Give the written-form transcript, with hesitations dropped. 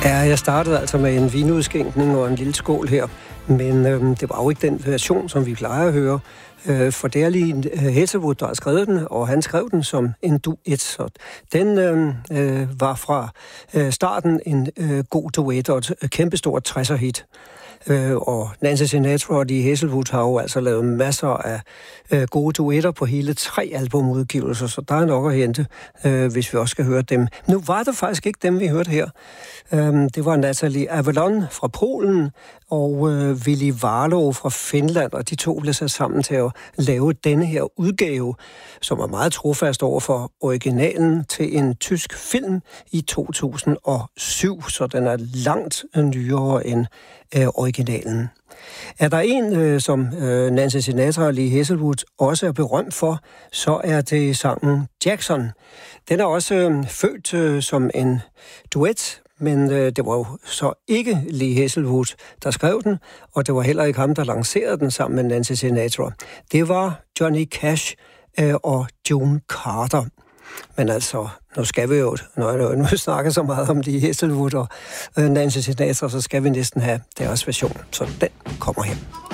Ja, jeg startede altså med en vinudskænkning og en lille skål her, men det var jo ikke den version, som vi plejer at høre, for det er lige Hazelwood, der har skrevet den, og han skrev den som en duet, så den var fra starten en god duet og et kæmpestort 60'er-hit. Og Nancy Sinatra og de Hazelwood har jo altså lavet masser af gode duetter på hele 3 albumudgivelser, så der er nok at hente, hvis vi også skal høre dem. Nu var det faktisk ikke dem, vi hørte her. Det var Natalie Avalon fra Polen og Willy Warlow fra Finland, og de to blev sat sammen til at lave denne her udgave, som er meget trofast over for originalen til en tysk film i 2007, så den er langt nyere end originalen. Er der en, som Nancy Sinatra og Lee Hazelwood også er berømt for, så er det sangen Jackson. Den er også født som en duet, men det var jo så ikke Lee Hazelwood, der skrev den, og det var heller ikke ham, der lancerede den sammen med Nancy Sinatra. Det var Johnny Cash og June Carter. Men altså, nu skal vi jo, når vi snakker så meget om Lee Hazelwood og Nancy Sinatra, så skal vi næsten have deres version. Så den kommer her.